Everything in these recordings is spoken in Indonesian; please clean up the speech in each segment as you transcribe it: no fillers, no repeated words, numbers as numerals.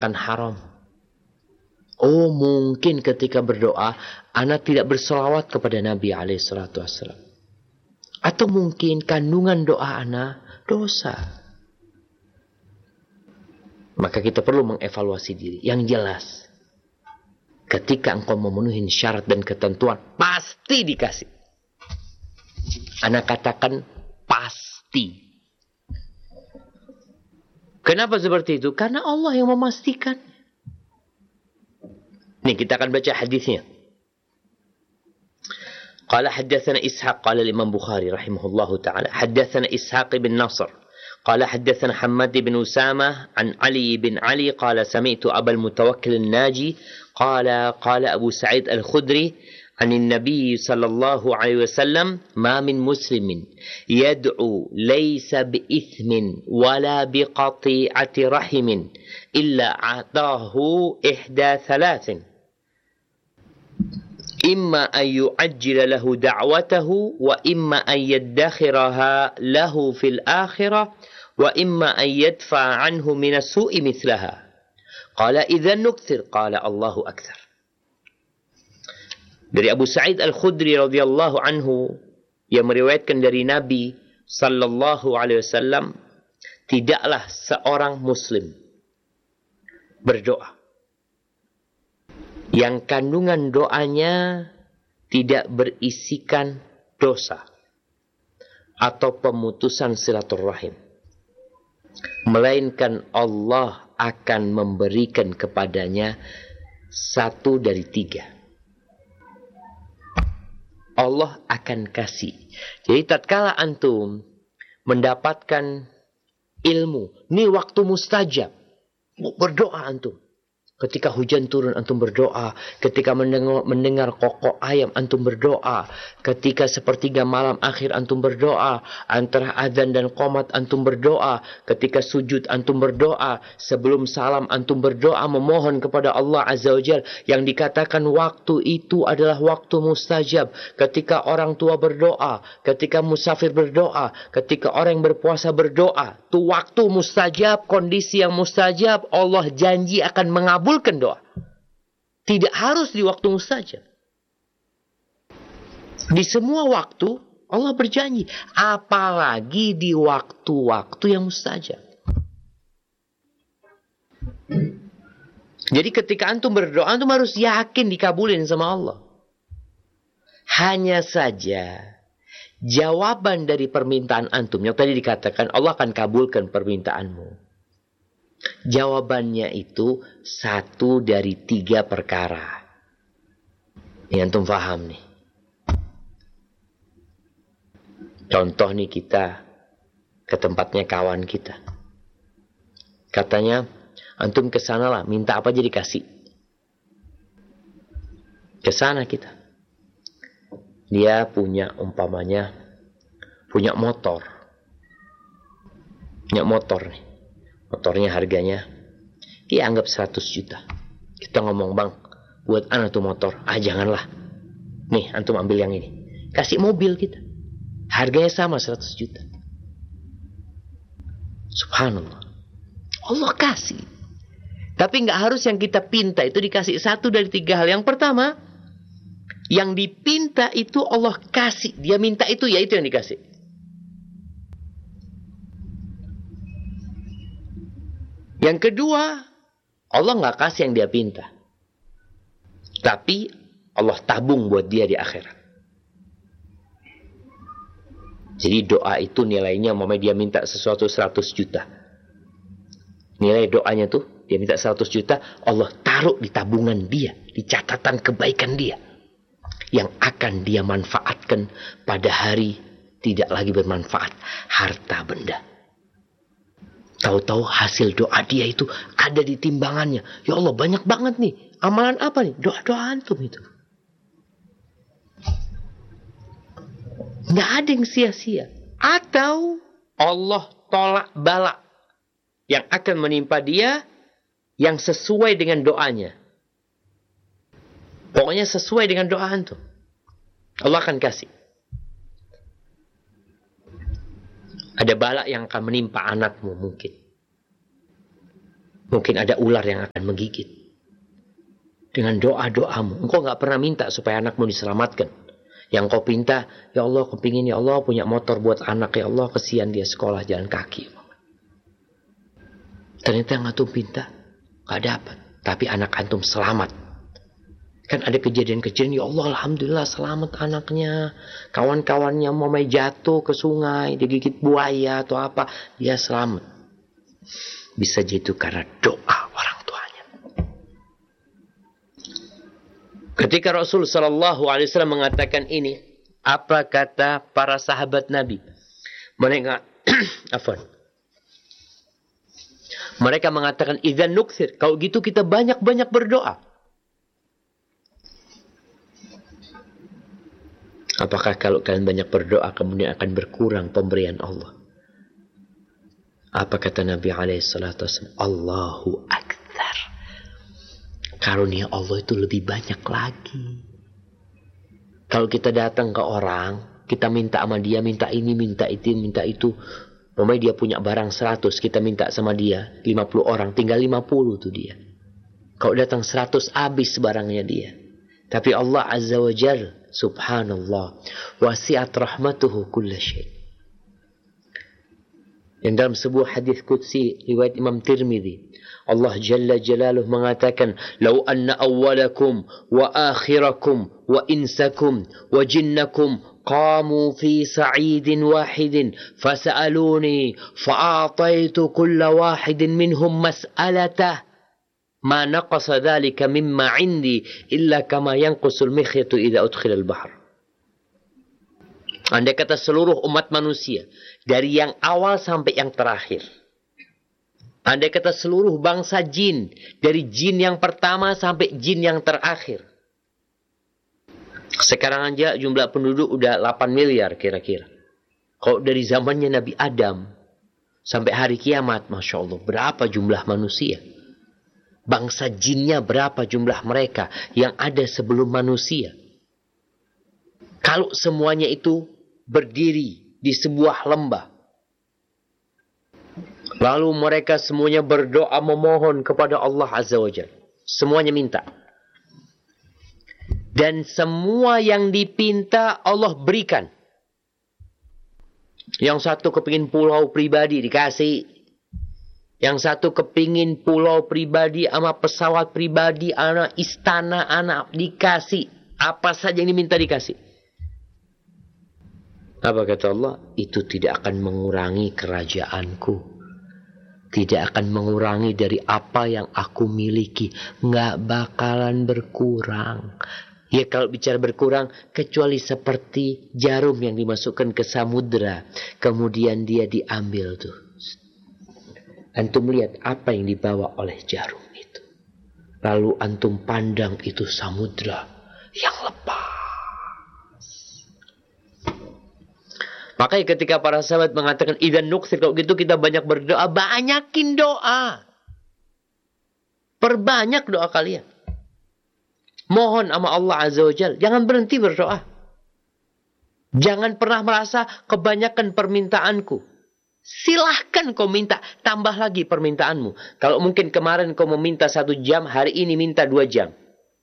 kan haram. Oh, mungkin ketika berdoa ana tidak berselawat kepada Nabi SAW. Atau mungkin kandungan doa ana dosa. Maka kita perlu mengevaluasi diri. Yang jelas, ketika engkau memenuhi syarat dan ketentuan, pasti dikasih. Ana katakan pasti. Kenapa seperti itu? Karena Allah yang memastikan. Nih kita akan baca hadisnya. Qala haddatsana Ishaq qala Imam Bukhari rahimahullahu taala haddatsana Ishaq bin Nasr qala haddatsana Hammad bin Usamah an Ali bin Ali qala sami'tu Abul Mutawakkil an-Naji qala Abu Sa'id al-Khudri عن النبي صلى الله عليه وسلم ما من مسلم يدعو ليس بإثم ولا بقطيعة رحم إلا أعطاه إحدى ثلاث إما أن يعجل له دعوته وإما أن يدخرها له في الآخرة وإما أن يدفع عنه من السوء مثلها قال إذا نكثر قال الله أكثر. Dari Abu Sa'id Al-Khudri radhiyallahu anhu yang meriwayatkan dari Nabi sallallahu alaihi wasallam, tidaklah seorang muslim berdoa yang kandungan doanya tidak berisikan dosa atau pemutusan silaturahim, melainkan Allah akan memberikan kepadanya satu dari tiga. Allah akan kasih. Jadi tatkala antum mendapatkan ilmu, ini waktu mustajab, berdoa antum. Ketika hujan turun antum berdoa, ketika mendengar kokok ayam antum berdoa, ketika sepertiga malam akhir antum berdoa, antara azan dan qomat antum berdoa, ketika sujud antum berdoa, sebelum salam antum berdoa memohon kepada Allah Azza wa Jalla, yang dikatakan waktu itu adalah waktu mustajab. Ketika orang tua berdoa, ketika musafir berdoa, ketika orang yang berpuasa berdoa, itu waktu mustajab, kondisi yang mustajab. Allah janji akan mengabulkan doa. Tidak harus di waktu mustajab. Di semua waktu Allah berjanji, apalagi di waktu-waktu yang mustajab. Jadi ketika antum berdoa, antum harus yakin dikabulin sama Allah. Hanya saja jawaban dari permintaan antum yang tadi dikatakan Allah akan kabulkan permintaanmu. Jawabannya itu satu dari tiga perkara. Ini antum paham nih. Contoh nih, kita ke tempatnya kawan kita. Katanya, antum kesana lah, minta apa aja dikasih. Kesana kita. Dia punya umpamanya, punya motor. Punya motor nih. Motornya harganya, ya anggap 100 juta. Kita ngomong, bang, buat anak tuh motor. Ah, janganlah. Nih, antum ambil yang ini. Kasih mobil kita. Harganya sama 100 juta. Subhanallah. Allah kasih. Tapi nggak harus yang kita pinta itu dikasih satu dari tiga hal. Yang pertama, yang dipinta itu Allah kasih. Dia minta itu, ya itu yang dikasih. Yang kedua, Allah nggak kasih yang dia pinta. Tapi Allah tabung buat dia di akhirat. Jadi doa itu nilainya, dia minta sesuatu 100 juta. Nilai doanya tuh, dia minta 100 juta, Allah taruh di tabungan dia, di catatan kebaikan dia. Yang akan dia manfaatkan pada hari tidak lagi bermanfaat, harta benda. Tahu-tahu hasil doa dia itu ada di timbangannya. Ya Allah, banyak banget nih. Amalan apa nih? Doa-doa antum itu. Nggak ada yang sia-sia. Atau Allah tolak bala yang akan menimpa dia yang sesuai dengan doanya. Pokoknya sesuai dengan doa antum. Allah akan kasih. Ada bala yang akan menimpa anakmu mungkin. Mungkin ada ular yang akan menggigit. Dengan doa-doamu. Engkau gak pernah minta supaya anakmu diselamatkan. Yang kau minta, ya Allah kepingin ya Allah punya motor buat anak. Ya Allah kesian dia sekolah jalan kaki. Ternyata yang antum minta gak dapat. Tapi anak antum selamat. Kan ada kejadian-kejadian, ya Allah alhamdulillah selamat anaknya. Kawan-kawannya mau main jatuh ke sungai, digigit buaya atau apa, dia selamat. Bisa jadi karena doa orang tuanya. Ketika Rasul sallallahu alaihi wasallam mengatakan ini, apa kata para sahabat Nabi? Mereka mengatakan, idzan nukthir, kalau gitu kita banyak-banyak berdoa. Apakah kalau kalian banyak berdoa kemudian akan berkurang pemberian Allah? Apa kata Nabi SAW? Allahu Akbar. Karunia Allah itu lebih banyak lagi. Kalau kita datang ke orang, kita minta sama dia, minta ini, minta itu, minta itu. Pokoknya dia punya barang 100, kita minta sama dia 50 orang, tinggal 50 tuh dia. Kalau datang 100, habis barangnya dia. Tapi Allah Azza wa Jalla, subhanallah, wasi'at rahmatuhu kulla syai'. Yang dalam sebuah hadis qudsi riwayat Imam Tirmidzi, Allah Jalla Jalaluhu mengatakan, "Lau anna awwalakum wa akhirakum wa insakum wa jinnakum qamu fi sa'idin wahidin fasa'aluni fa'ataitu kulla wahidin minhum mas'alatah ma naqasa dhalika mimma 'indi illa kama yanqusul mikhyatu idza udkhila al-bahr." Andai kata seluruh umat manusia dari yang awal sampai yang terakhir, andai kata seluruh bangsa jin dari jin yang pertama sampai jin yang terakhir, sekarang aja jumlah penduduk udah 8 miliar kira-kira. Kalau dari zamannya Nabi Adam sampai hari kiamat, Masya Allah, berapa jumlah manusia? Bangsa jinnya berapa jumlah mereka yang ada sebelum manusia? Kalau semuanya itu berdiri di sebuah lembah, lalu mereka semuanya berdoa memohon kepada Allah Azza wa Jalla, semuanya minta. Dan semua yang dipinta Allah berikan. Yang satu kepingin pulau pribadi dikasih. Yang satu kepingin pulau pribadi sama pesawat pribadi, anak istana, anak dikasih. Apa saja yang diminta dikasih. Apa kata Allah? Itu tidak akan mengurangi kerajaanku. Tidak akan mengurangi dari apa yang aku miliki. Nggak bakalan berkurang. Ya kalau bicara berkurang, kecuali seperti jarum yang dimasukkan ke samudra. Kemudian dia diambil tuh. Antum lihat apa yang dibawa oleh jarum itu. Lalu antum pandang itu samudra yang lepas. Makanya ketika para sahabat mengatakan, idzan nukthir, kalau gitu kita banyak berdoa, banyakin doa. Perbanyak doa kalian. Mohon sama Allah Azza wa Jalla. Jangan berhenti berdoa. Jangan pernah merasa kebanyakan permintaanku. Silahkan kau minta. Tambah lagi permintaanmu. Kalau mungkin kemarin kau meminta 1 jam. Hari ini minta 2 jam.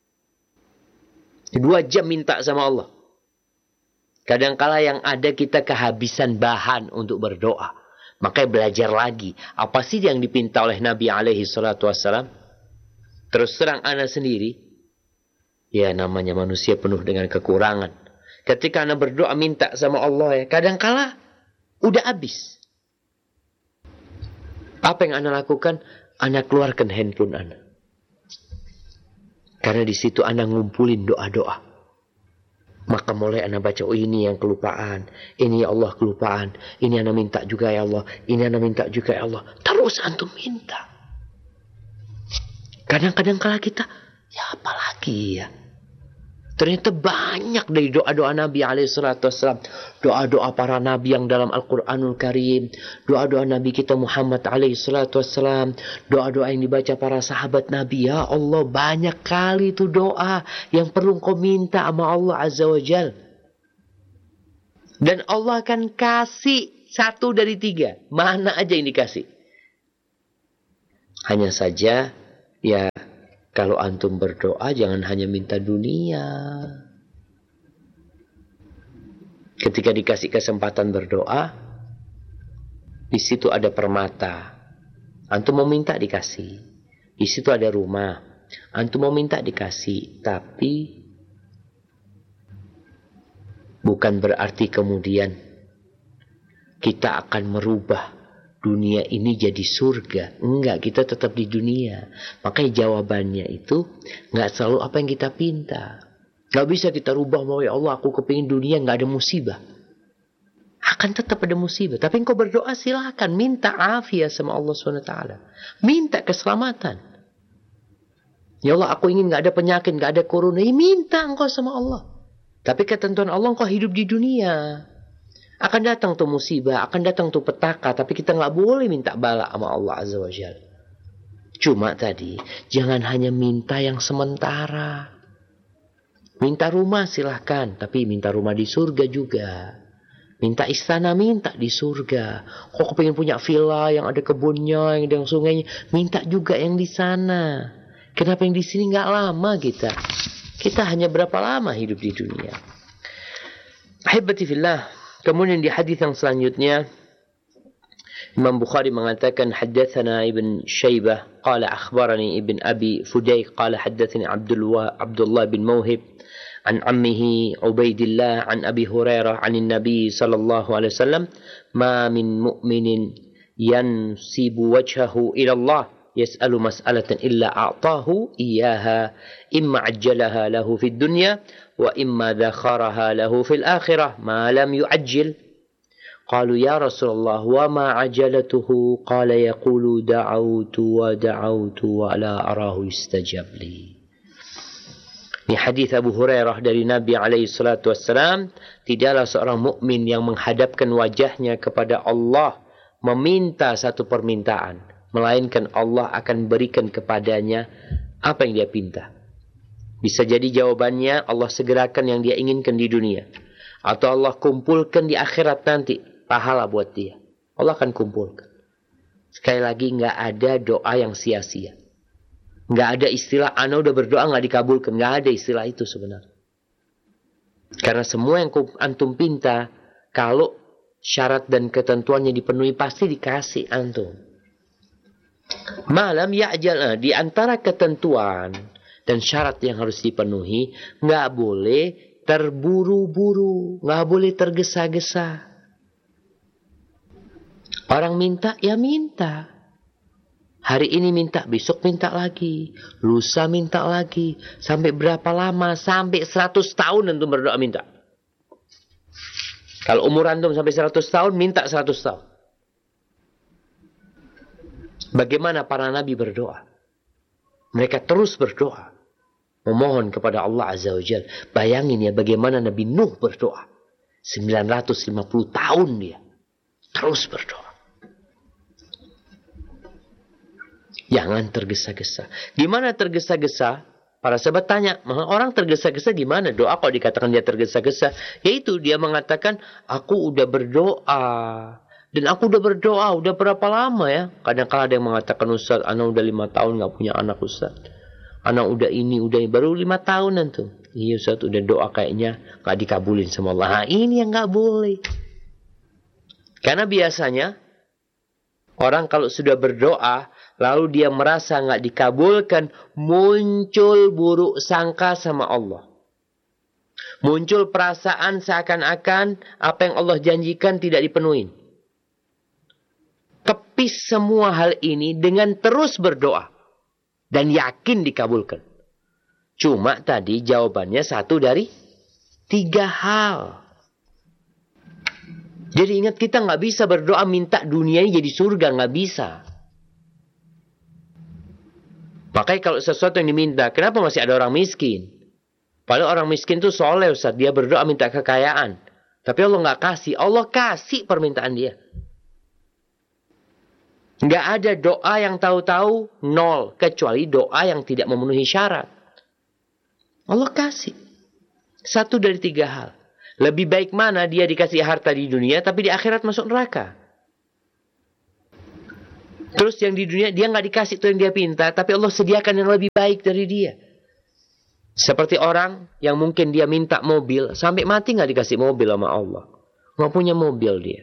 2 jam minta sama Allah. Kadangkala yang ada kita kehabisan bahan untuk berdoa. Makanya belajar lagi. Apa sih yang dipinta oleh Nabi SAW? Terus terang ana sendiri. Ya namanya manusia penuh dengan kekurangan. Ketika ana berdoa minta sama Allah ya. Kadangkala udah habis. Apa yang ana lakukan? Ana keluarkan handphone ana. Karena di situ ana ngumpulin doa-doa. Maka mulai anda baca, oh ini yang kelupaan. Ini ya Allah kelupaan. Ini anda minta juga ya Allah. Ini anda minta juga ya Allah. Terus antum minta. Kadang-kadang kala kita, ya apalagi ya. Ternyata banyak dari doa-doa Nabi SAW. Doa-doa para Nabi yang dalam Al-Quranul Karim. Doa-doa Nabi kita Muhammad SAW. Doa-doa yang dibaca para sahabat Nabi. Ya Allah, banyak kali itu doa yang perlu kau minta sama Allah Azza wa Jal. Dan Allah akan kasih 1 dari 3. Mana aja yang dikasih. Hanya saja, ya kalau antum berdoa jangan hanya minta dunia. Ketika dikasih kesempatan berdoa, di situ ada permata. Antum mau minta dikasih. Di situ ada rumah. Antum mau minta dikasih. Tapi bukan berarti kemudian kita akan merubah dunia ini jadi surga. Enggak, kita tetap di dunia. Makanya jawabannya itu enggak selalu apa yang kita pinta. Enggak bisa kita rubah, mau ya Allah aku kepingin dunia enggak ada musibah. Akan tetap ada musibah. Tapi engkau berdoa silakan. Minta afiat sama Allah SWT. Minta keselamatan. Ya Allah aku ingin enggak ada penyakit, enggak ada corona. Ya, minta engkau sama Allah. Tapi ketentuan Allah engkau hidup di dunia. Akan datang tuh musibah, akan datang tuh petaka. Tapi kita enggak boleh minta bala sama Allah Azza wa Jalla. Cuma tadi, jangan hanya minta yang sementara. Minta rumah silahkan, tapi minta rumah di surga juga. Minta istana, minta di surga. Kok pengen punya villa yang ada kebunnya, yang ada sungainya, minta juga yang di sana. Kenapa yang di sini nggak lama kita? Kita hanya berapa lama hidup di dunia? Ahibati fillah. Kemudian di hadis yang selanjutnya, Imam Bukhari mengatakan haddatsana Ibn Shaybah qala akhbarani Ibn Abi Fudayk qala haddatsani Abdullah bin Mawhib عن عمه عبيد الله عن أبي هريرة عن النبي صلى الله عليه وسلم ما من مؤمن ينسب وجهه إلى الله يسأل مسألة إلا أعطاه إياها إما عجلها له في الدنيا وإما ذخرها له في الآخرة ما لم يعجل قالوا يا رسول الله وما عجلته قال يقول دعوت ودعوت ولا أراه يستجاب لي. Ini hadis Abu Hurairah dari Nabi SAW. Tidaklah seorang mukmin yang menghadapkan wajahnya kepada Allah meminta satu permintaan, melainkan Allah akan berikan kepadanya apa yang dia pinta. Bisa jadi jawabannya Allah segerakan yang dia inginkan di dunia, atau Allah kumpulkan di akhirat nanti pahala buat dia. Allah akan kumpulkan. Sekali lagi, nggak ada doa yang sia-sia. Nggak ada istilah, ana udah berdoa nggak dikabulkan. Nggak ada istilah itu sebenarnya. Karena semua yang antum pinta, kalau syarat dan ketentuannya dipenuhi, pasti dikasih antum. Malam ya'jal, di antara ketentuan dan syarat yang harus dipenuhi, nggak boleh terburu-buru, nggak boleh tergesa-gesa. Orang minta, ya minta. Hari ini minta, besok minta lagi. Lusa minta lagi. Sampai berapa lama? Sampai 100 tahun antum berdoa minta. Kalau umur antum sampai 100 tahun, minta 100 tahun. Bagaimana para nabi berdoa? Mereka terus berdoa. Memohon kepada Allah Azza wa Jalla. Bayangin ya bagaimana Nabi Nuh berdoa. 950 tahun dia. Terus berdoa. Jangan tergesa-gesa. Gimana tergesa-gesa? Para sahabat tanya, orang tergesa-gesa gimana? Doa kalau dikatakan dia tergesa-gesa. Yaitu dia mengatakan, aku udah berdoa. Dan aku udah berdoa, udah berapa lama ya? Kadang-kadang ada yang mengatakan, Ustaz, anak udah 5 tahun gak punya anak Ustaz. Anak udah ini, baru 5 tahunan tuh. Iya Ustaz, udah doa kayaknya gak dikabulin sama Allah. Nah, ini yang gak boleh. Karena biasanya, orang kalau sudah berdoa, lalu dia merasa nggak dikabulkan, muncul buruk sangka sama Allah. Muncul perasaan seakan-akan apa yang Allah janjikan tidak dipenuhi. Kepis semua hal ini dengan terus berdoa. Dan yakin dikabulkan. Cuma tadi jawabannya 1 dari 3 hal. Jadi ingat, kita nggak bisa berdoa minta dunianya jadi surga, nggak bisa. Makanya kalau sesuatu yang diminta, kenapa masih ada orang miskin? Padahal orang miskin itu soleh Ustaz, dia berdoa minta kekayaan. Tapi Allah nggak kasih, Allah kasih permintaan dia. Nggak ada doa yang tahu-tahu 0, kecuali doa yang tidak memenuhi syarat. Allah kasih 1 dari 3 hal. Lebih baik mana dia dikasih harta di dunia, tapi di akhirat masuk neraka? Terus yang di dunia dia nggak dikasih tuh yang dia pinta, tapi Allah sediakan yang lebih baik dari dia. Seperti orang yang mungkin dia minta mobil, sampai mati nggak dikasih mobil sama Allah. Nggak punya mobil dia.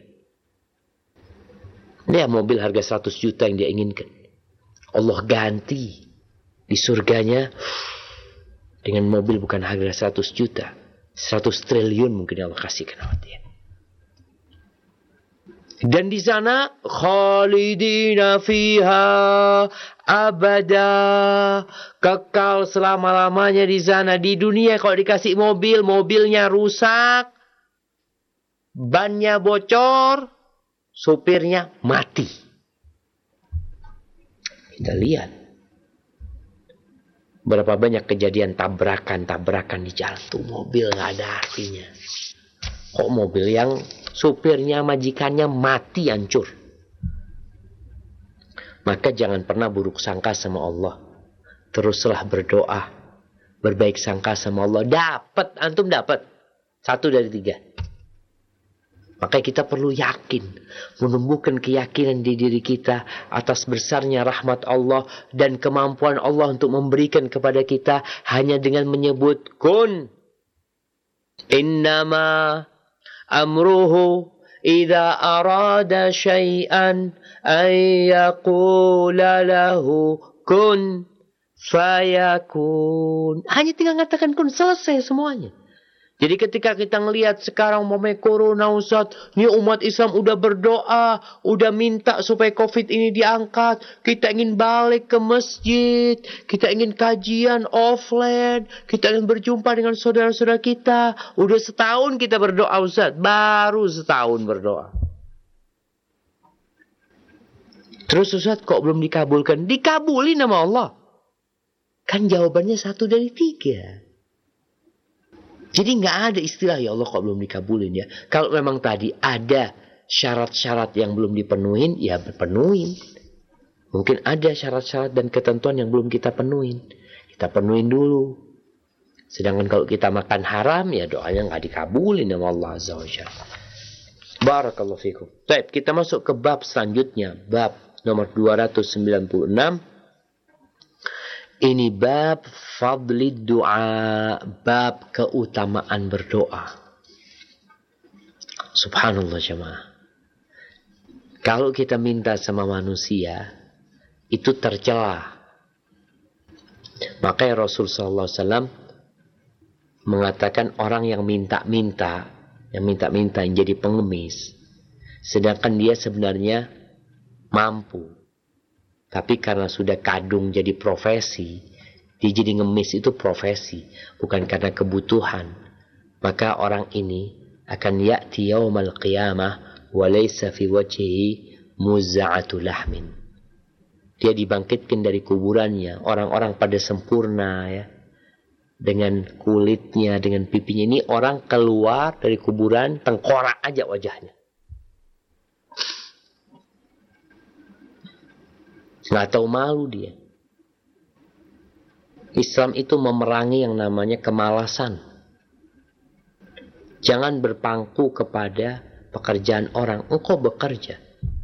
Dia mobil harga 100 juta yang dia inginkan. Allah ganti di surganya dengan mobil bukan harga 100 juta. 100 triliun mungkin Allah kasihkan sama dia. Dan di sana khalidina fiha abada, kekal selama-lamanya di sana. Di dunia kalau dikasih mobil, mobilnya rusak, bannya bocor, supirnya mati. Kita lihat berapa banyak kejadian tabrakan di jalan tuh, mobil nggak ada artinya. Kok mobil yang supirnya, majikannya mati, hancur. Maka jangan pernah buruk sangka sama Allah. Teruslah berdoa, berbaik sangka sama Allah. Dapat, antum dapat 1 dari 3. Maka kita perlu yakin, menumbuhkan keyakinan di diri kita atas besarnya rahmat Allah dan kemampuan Allah untuk memberikan kepada kita hanya dengan menyebut kun. Innama amruhu idza arada syai'an ay yaqula lahu kun fayakun. Hanya tinggal mengatakan kun, selesai semuanya. Jadi ketika kita ngelihat sekarang umpamanya corona, Ustaz, ini umat Islam udah berdoa, udah minta supaya COVID ini diangkat. Kita ingin balik ke masjid, kita ingin kajian offline, kita ingin berjumpa dengan saudara-saudara kita. Udah setahun kita berdoa, Ustaz, baru setahun berdoa. Terus Ustaz, kok belum dikabulkan? Dikabulin sama Allah. Kan jawabannya 1 dari 3. Jadi nggak ada istilah ya Allah kok belum dikabulin ya. Kalau memang tadi ada syarat-syarat yang belum dipenuhin, ya penuhin. Mungkin ada syarat-syarat dan ketentuan yang belum kita penuhin. Kita penuhin dulu. Sedangkan kalau kita makan haram, ya doanya nggak dikabulin sama Allah Azza wa Jalla. Barakallahu fikum. Baik, kita masuk ke bab selanjutnya. Bab nomor 296. Ini bab fadlid doa, bab keutamaan berdoa. Subhanallah jemaah. Kalau kita minta sama manusia, itu tercela. Makanya Rasul SAW mengatakan orang yang minta-minta, yang jadi pengemis, sedangkan dia sebenarnya mampu. Tapi karena sudah kadung jadi profesi, dia jadi ngemis, itu profesi, bukan karena kebutuhan. Maka orang ini akan ya'ti yaumal qiyamah wa laysa fi wajhihi muzza'atu lahmin. Dia dibangkitkan dari kuburannya, orang-orang pada sempurna ya. Dengan kulitnya, dengan pipinya, ini orang keluar dari kuburan tengkorak aja wajahnya. Nggak tahu malu dia. Islam itu memerangi yang namanya kemalasan. Jangan berpangku kepada pekerjaan orang. Engkau bekerja.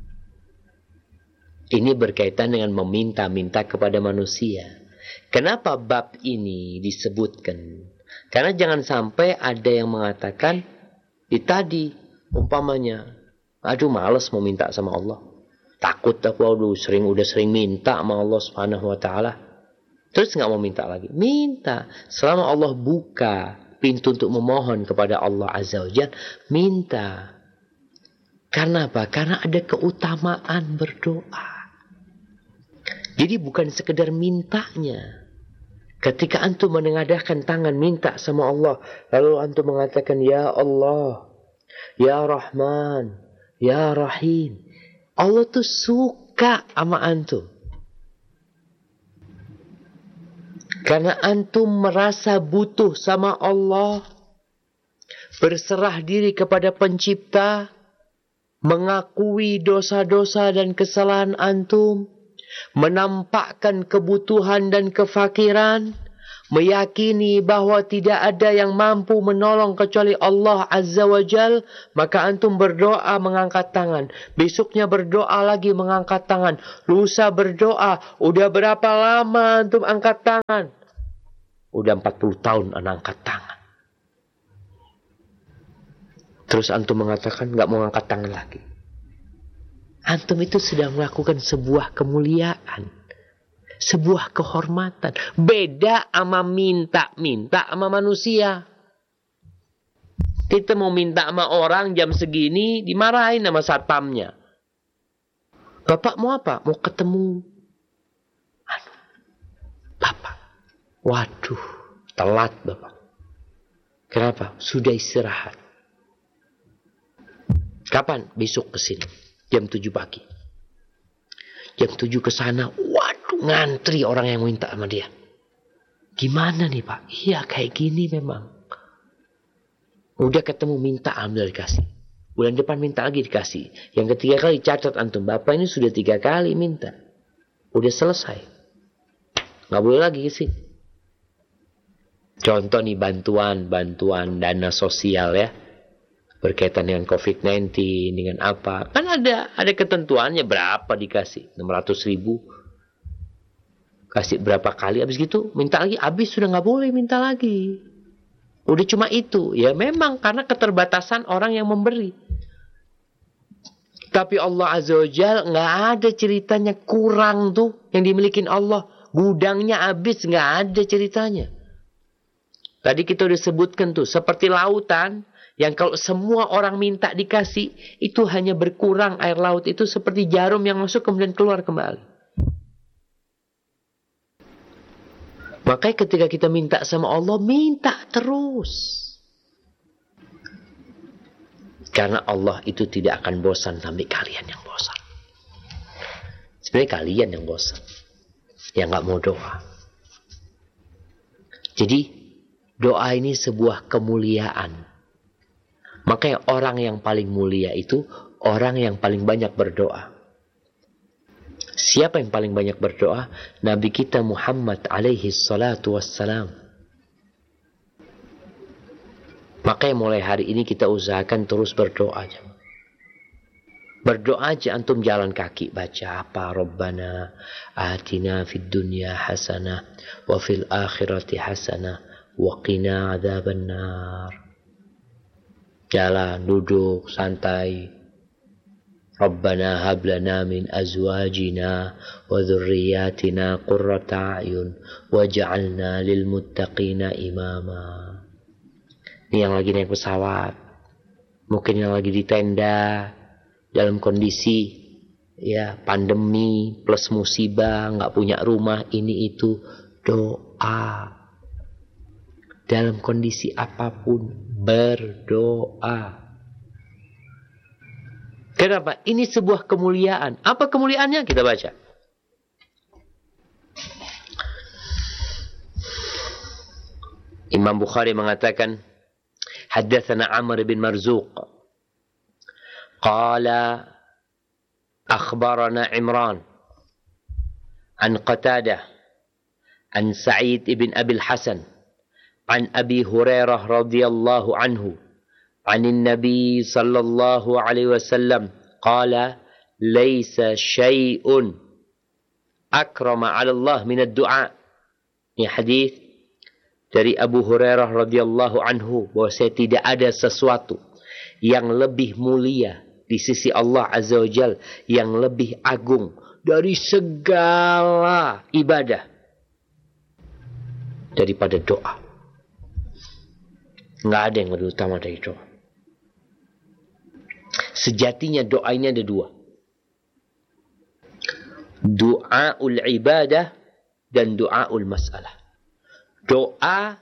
Ini berkaitan dengan meminta-minta kepada manusia. Kenapa bab ini disebutkan? Karena jangan sampai ada yang mengatakan, tadi umpamanya, aduh males mau minta sama Allah. Takut aku udah sering minta sama Allah Subhanahu wa taala. Terus nggak mau minta lagi. Minta. Selama Allah buka pintu untuk memohon kepada Allah Azza wa Jalla, minta. Karena apa? Karena ada keutamaan berdoa. Jadi bukan sekedar mintanya. Ketika antum menengadahkan tangan minta sama Allah, lalu antum mengatakan, Ya Allah, Ya Rahman, Ya Rahim. Allah tuh suka sama antum. Karena antum merasa butuh sama Allah. Berserah diri kepada pencipta. Mengakui dosa-dosa dan kesalahan antum. Menampakkan kebutuhan dan kefakiran. meyakini bahwa tidak ada yang mampu menolong kecuali Allah Azza wa Jal, maka antum berdoa mengangkat tangan. Besoknya berdoa lagi mengangkat tangan. Lusa berdoa. Udah berapa lama antum angkat tangan? Udah 40 tahun anak angkat tangan. Terus antum mengatakan gak mau angkat tangan lagi. Antum itu sedang melakukan sebuah kemuliaan. Sebuah kehormatan. Beda sama minta sama manusia. Kita mau minta sama orang jam segini, dimarahin sama satpamnya. Bapak mau apa? Mau ketemu. Bapak. Waduh, telat Bapak. Kenapa? Sudah istirahat. Kapan? Besok kesini. Jam 7 pagi. Jam 7 ke sana. Waduh, ngantri orang yang minta sama dia. Gimana nih Pak? Iya kayak gini memang. Udah ketemu minta ambil dikasih. Bulan depan minta lagi dikasih. Yang ketiga kali catat antum. Bapak ini sudah 3 kali minta. Udah selesai. Gak boleh lagi sih. Contoh nih bantuan dana sosial ya. Berkaitan dengan COVID-19, dengan apa. Kan ada ketentuannya berapa dikasih. 600.000. Kasih berapa kali. Habis gitu minta lagi. Habis sudah gak boleh minta lagi. Udah cuma itu. Ya memang karena keterbatasan orang yang memberi. Tapi Allah Azza wa Jal gak ada ceritanya kurang tuh yang dimiliki Allah. Gudangnya habis gak ada ceritanya. Tadi kita udah sebutkan tuh. Seperti lautan. Yang kalau semua orang minta dikasih, itu hanya berkurang air laut. Itu seperti jarum yang masuk kemudian keluar kembali. Makanya ketika kita minta sama Allah, minta terus. Karena Allah itu tidak akan bosan sampai kalian yang bosan. Sebenarnya kalian yang bosan. Yang gak mau doa. Jadi, doa ini sebuah kemuliaan. Makanya orang yang paling mulia itu orang yang paling banyak berdoa. Siapa yang paling banyak berdoa? Nabi kita Muhammad alaihi salatu wassalam. Makanya mulai hari ini kita usahakan terus berdoa. Berdoa aja antum jalan kaki baca apa? Rabbana atina fid dunya hasanah wa fil akhirati hasanah wa qina adzabannar. Jalan, duduk, santai. Rabbana hablana min azwajina wa dhurriyyatina qurrata a'yun waj'alna lil muttaqina imama. Ini yang lagi naik pesawat. Mungkin yang lagi di tenda dalam kondisi ya pandemi plus musibah, enggak punya rumah, ini itu, doa. Dalam kondisi apapun berdoa. Kenapa? Ini sebuah kemuliaan. Apa kemuliaannya? Kita baca. Imam Bukhari mengatakan, Haddatsana Amr bin Marzuq. Qala akhbarana Imran an Qatadah an Sa'id ibn Abi al-Hasan عن أبي هريرة رضي الله عنه عن النبي صلى الله عليه وسلم قال ليس شيء أكرم على الله من الدعاء. Ini hadis dari Abu Hurairah radhiyallahu anhu bahwa tidak ada sesuatu yang lebih mulia di sisi Allah Azza wa Jal, yang lebih agung dari segala ibadah daripada doa. Nggak ada yang lebih utama dari doa. Sejatinya doa ini ada 2. Du'aul ibadah dan du'aul masalah. Doa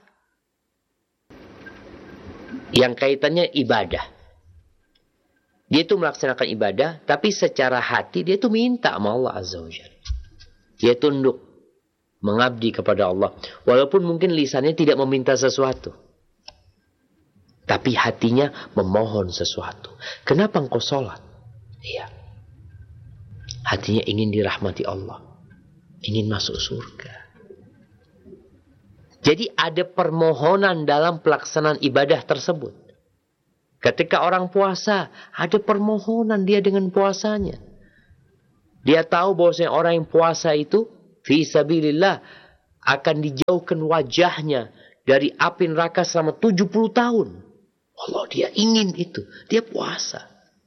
yang kaitannya ibadah. Dia itu melaksanakan ibadah, tapi secara hati dia itu minta sama Allah Azza wa Jalla. Dia tunduk, mengabdi kepada Allah. Walaupun mungkin lisannya tidak meminta sesuatu. Tapi hatinya memohon sesuatu. Kenapa engkau sholat? Iya. Hatinya ingin dirahmati Allah. Ingin masuk surga. Jadi ada permohonan dalam pelaksanaan ibadah tersebut. Ketika orang puasa, ada permohonan dia dengan puasanya. Dia tahu bahwasanya orang yang puasa itu fi sabilillah akan dijauhkan wajahnya dari api neraka selama 70 tahun. Allah, dia ingin itu. Dia puasa.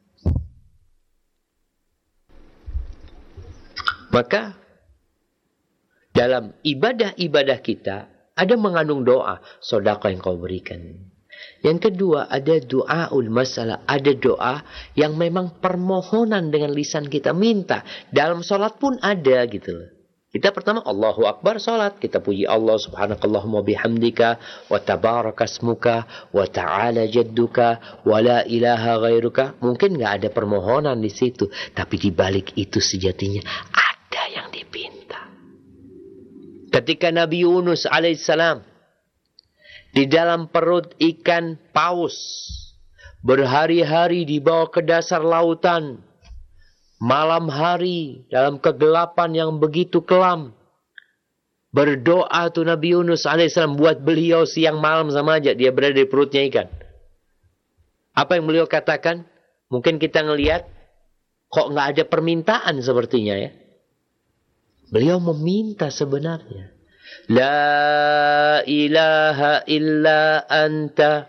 Maka dalam ibadah-ibadah kita ada mengandung doa, sedekah yang kau berikan. Yang kedua, ada doaul masalah, ada doa yang memang permohonan dengan lisan kita minta. Dalam sholat pun ada gitu loh. Kita pertama Allahu Akbar sholat, kita puji Allah subhanakallahumma bihamdika wa tabarakasmuka wa ta'ala jadduka wa la ilaha ghairuka. Mungkin nggak ada permohonan di situ, tapi di balik itu sejatinya ada yang dipinta. Ketika Nabi Yunus alaihissalam di dalam perut ikan paus berhari-hari dibawa ke dasar lautan, malam hari dalam kegelapan yang begitu kelam, berdoa tuh Nabi Yunus alaihissalam buat beliau siang malam sama aja dia berada di perutnya ikan. Apa yang beliau katakan? Mungkin kita ngelihat kok nggak ada permintaan sepertinya ya. Beliau meminta sebenarnya. La ilaha illa anta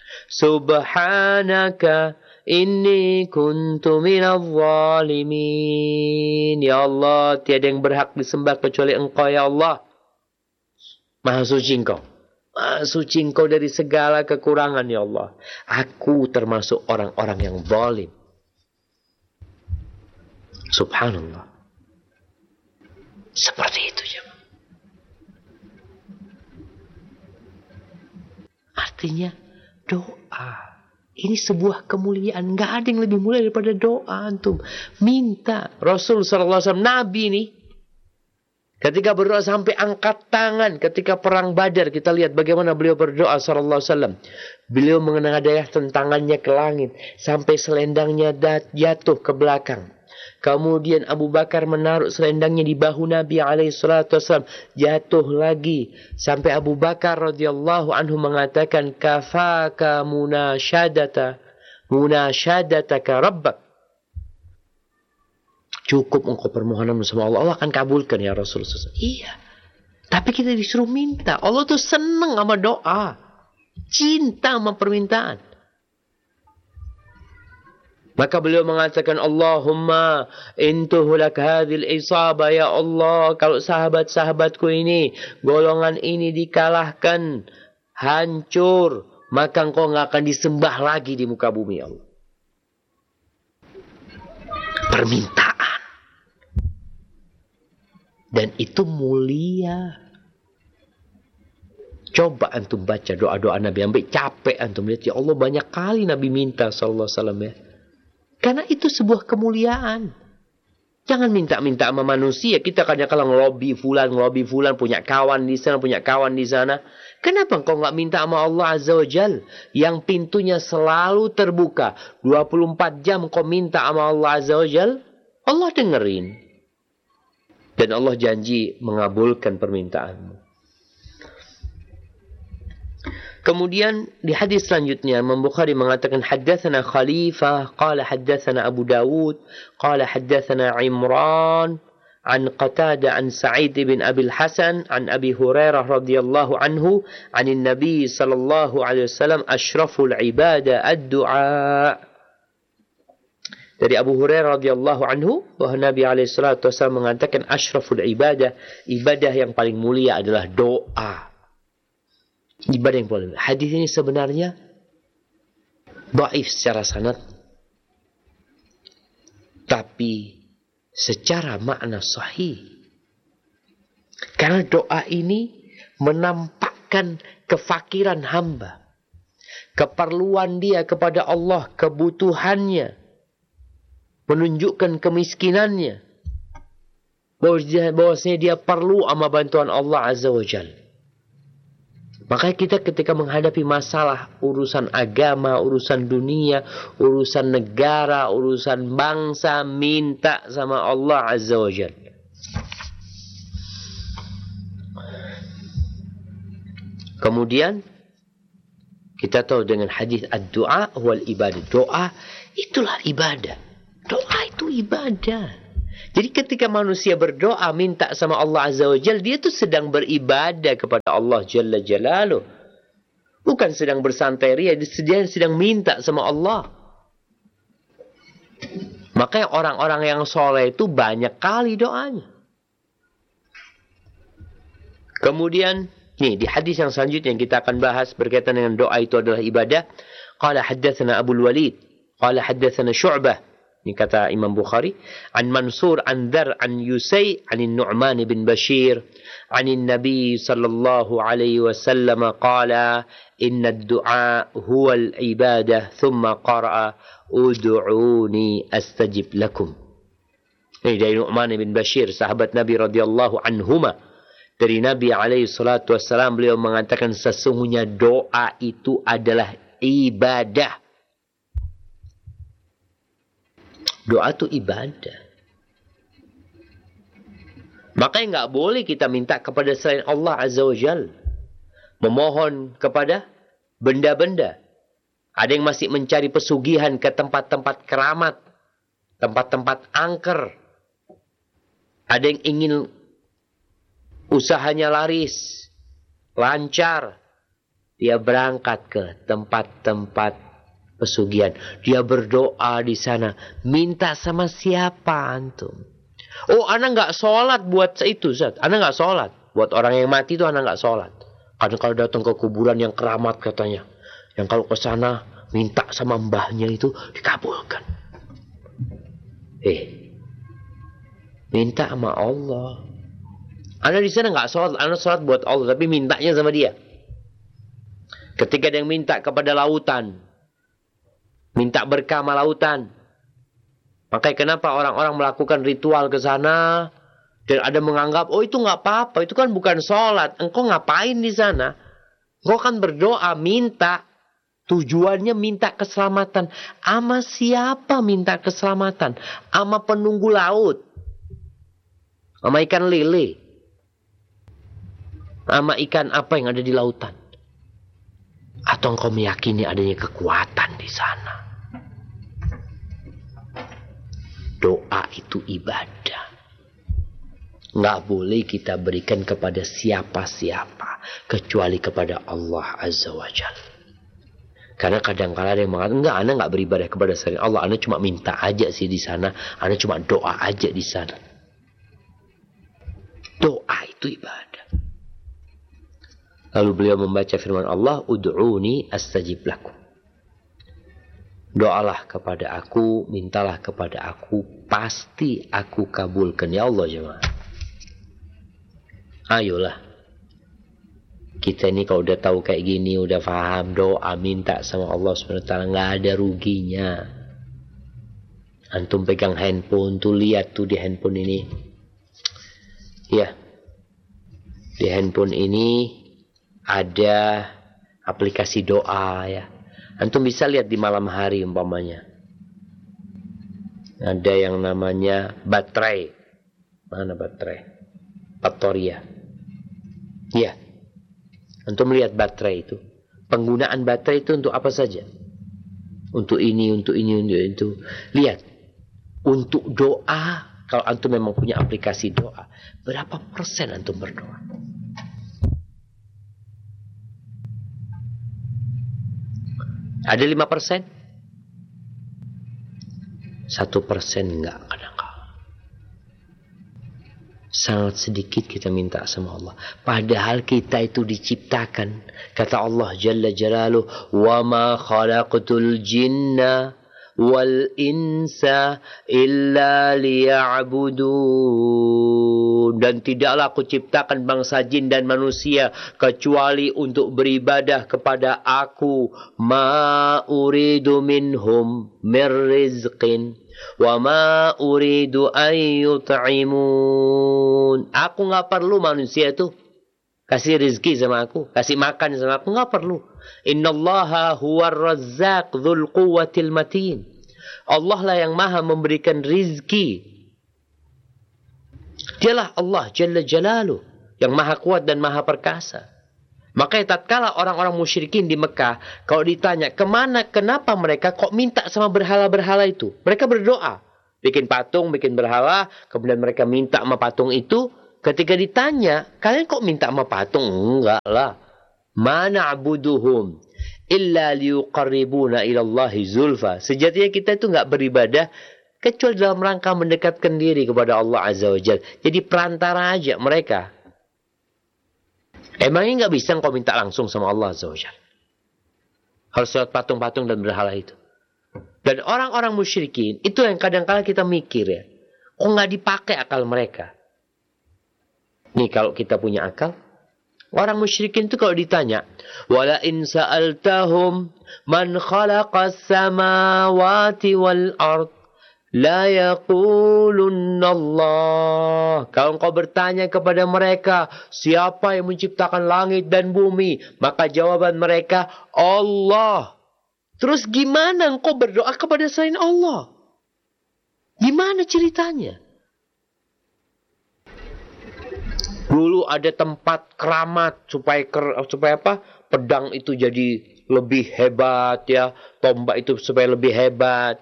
subhanaka inni kuntu minadh zalimin. Ya Allah, tiada yang berhak disembah kecuali Engkau ya Allah. Maha suci Engkau. Maha suci Engkau dari segala kekurangan ya Allah. Aku termasuk orang-orang yang zalim. Subhanallah. Seperti itu ya. Artinya doa. Ini sebuah kemuliaan. Gak ada yang lebih mulia daripada doa antum. Minta. Rasul SAW, Nabi nih. Ketika berdoa sampai angkat tangan. Ketika perang Badar. Kita lihat bagaimana beliau berdoa SAW. Beliau mengenadahkan tangannya ke langit. Sampai selendangnya jatuh ke belakang. Kemudian Abu Bakar menaruh selendangnya di bahu Nabi SAW. Jatuh lagi. Sampai Abu Bakar radhiyallahu anhu mengatakan, kafaka munasyadatka rabbak. Cukup engkau permohonanmu sama Allah. Allah akan kabulkan ya Rasulullah. Iya. Tapi kita disuruh minta. Allah tuh senang sama doa. Cinta sama permintaan. Maka beliau mengatakan, Allahumma intuhulak hadhil isaba ya Allah. Kalau sahabat-sahabatku ini, golongan ini dikalahkan, hancur, maka engkau nggak akan disembah lagi di muka bumi ya Allah. Permintaan. Dan itu mulia. Coba antum baca doa-doa Nabi. Sampai capek antum lihat. Ya Allah, banyak kali Nabi minta sallallahu alaihi wasallam ya. Karena itu sebuah kemuliaan. Jangan minta-minta sama manusia. Kita kadang-kadang ngelobi fulan, punya kawan di sana, punya kawan di sana. Kenapa engkau nggak minta sama Allah Azza wa Jal? Yang pintunya selalu terbuka. 24 jam engkau minta sama Allah Azza wa Jal. Allah dengerin. Dan Allah janji mengabulkan permintaanmu. Kemudian di hadis selanjutnya Imam Bukhari mengatakan haddatsana Khalifah qala haddatsana Abu Dawud qala haddatsana Imran an Qatada an Sa'id bin Abi Hasan an Abi Hurairah radhiyallahu anhu anin Nabi sallallahu alaihi wasallam asyraful ibadah ad-du'a. Dari Abu Hurairah radhiyallahu anhu bahwa Nabi alaihi salatu wasallam mengatakan asyraful ibadah, ibadah yang paling mulia adalah doa. Ibadah yang paling mulia. Hadis ini sebenarnya dhaif secara sanad, tapi secara makna sahih. Karena doa ini menampakkan kefakiran hamba, keperluan dia kepada Allah, kebutuhannya, menunjukkan kemiskinannya, bahwasanya dia perlu sama bantuan Allah Azza wa Jalla. Makanya kita ketika menghadapi masalah urusan agama, urusan dunia, urusan negara, urusan bangsa, minta sama Allah Azza wa Jalla. Kemudian kita tahu dengan hadis ad-du'a wal ibadah. Doa itulah ibadah. Doa itu ibadah. Jadi ketika manusia berdoa minta sama Allah Azza wa Jalla, dia itu sedang beribadah kepada Allah Jalla Jalaluh. Bukan sedang bersantai ria, dia sedang minta sama Allah. Makanya orang-orang yang soleh itu banyak kali doanya. Kemudian nih di hadis yang selanjutnya yang kita akan bahas berkaitan dengan doa itu adalah ibadah. Qala haddatsana Abu Walid, qala haddatsana Syu'bah. Ini kata Imam Bukhari, an Mansur an Dzar an Yusay an Nu'man bin Bashir an Nabi sallallahu alaihi wasallam qala inna ad-du'a huwa al-ibadah thumma qara'a ud'uni astajib lakum. Ini dari Nu'man bin Bashir, sahabat Nabi radhiyallahu anhuma. Dari Nabi alaihi salatu wassalam, beliau mengatakan sesungguhnya doa itu adalah ibadah. Doa itu ibadah. Makanya nggak boleh kita minta kepada selain Allah Azza wa Jal. Memohon kepada benda-benda. Ada yang masih mencari pesugihan ke tempat-tempat keramat. Tempat-tempat angker. Ada yang ingin usahanya laris, lancar. Dia berangkat ke tempat-tempat pesugihan. Dia berdoa di sana. Minta sama siapa antum? Oh, ana nggak sholat buat itu, Ustaz. Ana nggak sholat. Buat orang yang mati itu ana nggak sholat. Karena kalau datang ke kuburan yang keramat katanya. Yang kalau ke sana minta sama mbahnya itu dikabulkan. Minta sama Allah. Ana di sana nggak sholat. Ana sholat buat Allah. Tapi mintanya sama dia. Ketika ada yang minta kepada lautan. Minta berkah sama lautan. Makanya kenapa orang-orang melakukan ritual ke sana. Dan ada menganggap, oh itu nggak apa-apa. Itu kan bukan sholat. Engkau ngapain di sana? Engkau kan berdoa, minta. Tujuannya minta keselamatan. Ama siapa minta keselamatan? Ama penunggu laut. Ama ikan lele. Ama ikan apa yang ada di lautan. Atau engkau meyakini adanya kekuatan di sana. Doa itu ibadah. Nggak boleh kita berikan kepada siapa-siapa. Kecuali kepada Allah Azza wa Jalla. Karena kadang-kadang ada yang mengatakan, enggak, Anda nggak beribadah kepada selain Allah. Anda cuma minta aja sih di sana. Anda cuma doa aja di sana. Doa itu ibadah. Lalu beliau membaca firman Allah, ud'uni astajib lakum. Doalah kepada aku, mintalah kepada aku, pasti aku kabulkan. Ya Allah jemaah. Ayolah. Kita ini kalau udah tahu kayak gini, udah paham doa, minta sama Allah SWT, nggak ada ruginya. Antum pegang handphone, tuh lihat tuh di handphone ini. Ya. Di handphone ini ada aplikasi doa ya. Antum bisa lihat di malam hari umpamanya. Ada yang namanya baterai. Mana baterai? Bateria. Ya. Antum lihat baterai itu. Penggunaan baterai itu untuk apa saja? Untuk ini, untuk ini, untuk itu. Lihat. Untuk doa, kalau antum memang punya aplikasi doa, berapa persen antum berdoa? Ada 5%? 1% enggak kadang-kadang. Sangat sedikit kita minta sama Allah. Padahal kita itu diciptakan. Kata Allah Jalla Jalaluh, "Wa ma khalaqtul jinna wal insa illa liya'budun." Dan tidaklah aku ciptakan bangsa jin dan manusia kecuali untuk beribadah kepada aku. Ma uridu minhum min rizqin wa ma uridu an yut'imun. Aku nggak perlu manusia itu kasih rezeki sama aku, kasih makan sama aku, nggak perlu. Innallaha huwar razzaq dzul quwwatil matin. Allah lah yang maha memberikan rizki. Dialah Allah Jalla Jalaluh yang maha kuat dan maha perkasa. Makanya tatkala orang-orang musyrikin di Mekah, kalau ditanya kenapa mereka kok minta sama berhala-berhala itu? Mereka berdoa, bikin patung, bikin berhala, kemudian mereka minta sama patung itu. Ketika ditanya, kalian kok minta sama patung? Enggak lah. Ma na'buduhum illa liyuqarribuna ilallahi zulfa. Sejatinya kita itu enggak beribadah kecuali dalam rangka mendekatkan diri kepada Allah Azza wa Jalla. Jadi perantara aja mereka. Emangnya nggak bisa engkau minta langsung sama Allah Azza wa Jalla? Harus lewat patung-patung dan berhala itu. Dan orang-orang musyrikin, itu yang kadang-kala kita mikir ya. Kok nggak dipakai akal mereka? Nih kalau kita punya akal, orang musyrikin itu kalau ditanya, wala in sa'altahum man khalaqas samawati wal ard la yaqulunna Allah. Kalau engkau bertanya kepada mereka, siapa yang menciptakan langit dan bumi? Maka jawaban mereka, Allah. Terus gimana engkau berdoa kepada selain Allah? Gimana ceritanya? Dulu ada tempat keramat supaya apa? Pedang itu jadi lebih hebat ya, tombak itu supaya lebih hebat.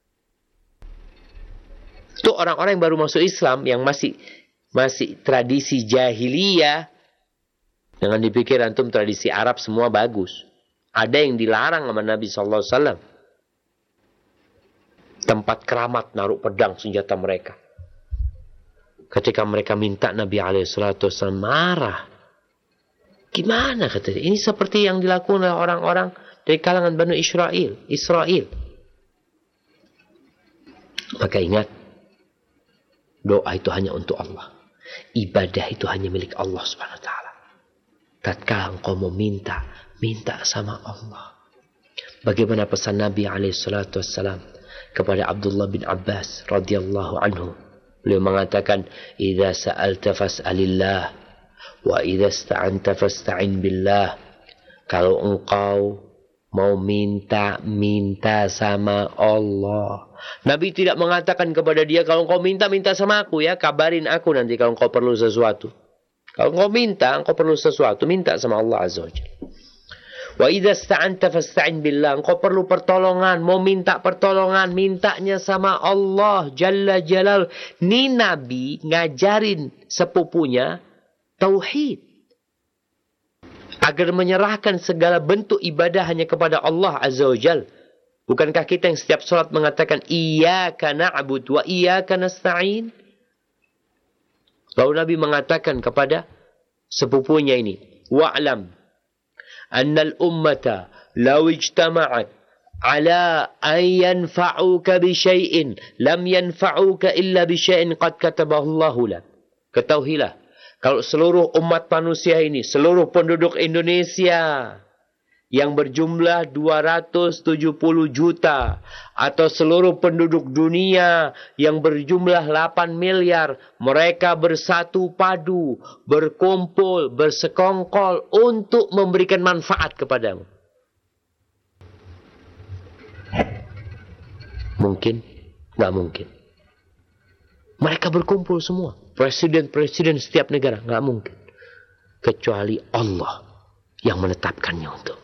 Itu orang-orang yang baru masuk Islam, yang masih tradisi jahiliyah. Jangan dipikir antum tradisi Arab semua bagus. Ada yang dilarang sama Nabi SAW. Tempat keramat naruh pedang senjata mereka. Ketika mereka minta, Nabi SAW marah. Gimana katanya? Ini seperti yang dilakukan oleh orang-orang dari kalangan Bani Israel. Maka ingat, doa itu hanya untuk Allah. Ibadah itu hanya milik Allah Subhanahu wa taala. Tatkala engkau mau minta sama Allah. Bagaimana pesan Nabi SAW kepada Abdullah bin Abbas radhiyallahu anhu. Beliau mengatakan, "Idza sa'alta fas'alillah wa idza ista'anta fasta'in billah." Kalau engkau mau minta sama Allah. Nabi tidak mengatakan kepada dia, kalau engkau minta sama aku ya, kabarin aku nanti kalau engkau perlu sesuatu. Kalau engkau perlu sesuatu, minta sama Allah Azza wa Jalla. Wa idza ista'anta fasta'in billah. Engkau perlu pertolongan, mau minta pertolongan, mintanya sama Allah Jalla Jalal. Ini Nabi ngajarin sepupunya tauhid. Agar menyerahkan segala bentuk ibadah hanya kepada Allah Azza wa Jal. Bukankah kita yang setiap salat mengatakan iyyaka na'budu wa iyyaka nasta'in? Lalu Nabi mengatakan kepada sepupunya ini, wa'lam annal ummata law ijtama'at ala an yanfa'uka bi syai'in lam yanfa'uka illa bi syai'in qad katabahu Allahu lak. Ketahuilah, kalau seluruh umat manusia ini, seluruh penduduk Indonesia yang berjumlah 270 juta atau seluruh penduduk dunia yang berjumlah 8 miliar, mereka bersatu padu, berkumpul, bersekongkol untuk memberikan manfaat kepadamu. Mungkin? Nggak mungkin. Mereka berkumpul semua. Presiden-presiden setiap negara. Nggak mungkin. Kecuali Allah yang menetapkannya untuk.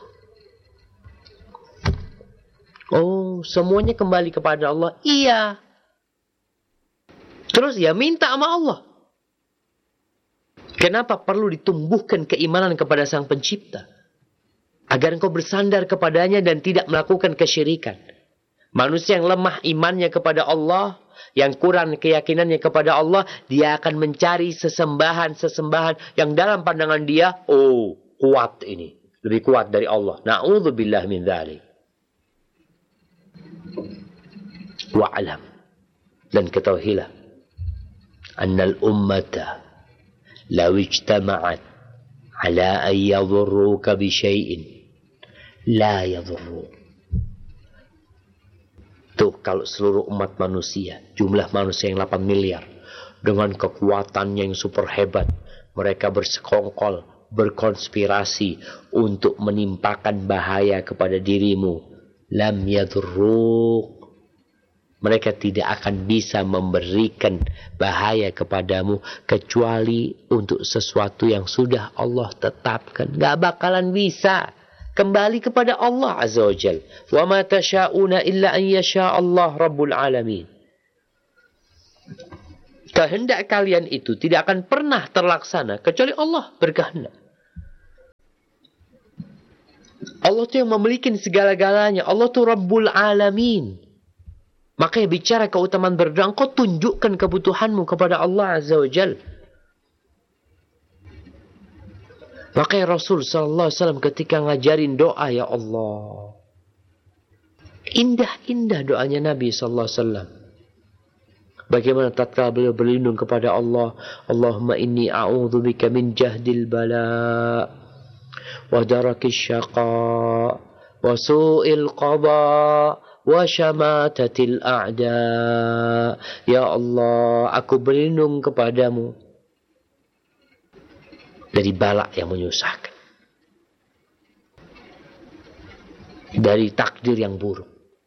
Oh, semuanya kembali kepada Allah. Iya. Terus ya minta sama Allah. Kenapa perlu ditumbuhkan keimanan kepada Sang Pencipta? Agar engkau bersandar kepadanya dan tidak melakukan kesyirikan. Manusia yang lemah imannya kepada Allah, yang kurang keyakinannya kepada Allah, dia akan mencari sesembahan-sesembahan yang dalam pandangan dia, oh, kuat ini. Lebih kuat dari Allah. Na'udzubillah min dzalik. Wa'alam. Dan ketahuilah. Annal ummata law ijtama'at ala an yadhurruka bi syai'in la yadhurru. Tuh, kalau seluruh umat manusia, jumlah manusia yang 8 miliar, dengan kekuatannya yang super hebat, mereka bersekongkol, berkonspirasi untuk menimpakan bahaya kepada dirimu, lam yadhurruk, mereka tidak akan bisa memberikan bahaya kepadamu kecuali untuk sesuatu yang sudah Allah tetapkan. Gak bakalan bisa. Kembali kepada Allah Azza wa Jal. Wa ma tasha'una illa an yasha Allah Rabbul Alamin. Kehendak kalian itu tidak akan pernah terlaksana kecuali Allah berkehendak. Allah itu yang memiliki segala-galanya. Allah itu Rabbul Alamin. Makanya bicara keutamaan berdoa, kau tunjukkan kebutuhanmu kepada Allah Azza wa Jal. Makanya Rasul SAW ketika ngajarin doa, ya Allah, indah-indah doanya Nabi SAW. Bagaimana tatkala beliau berlindung kepada Allah, Allahumma inni a'udzubika min jahdil bala wa darakis syaqa wa su'il qada wa syamatatil a'da. Ya Allah, aku berlindung kepadamu dari bala yang menyusahkan, dari takdir yang buruk.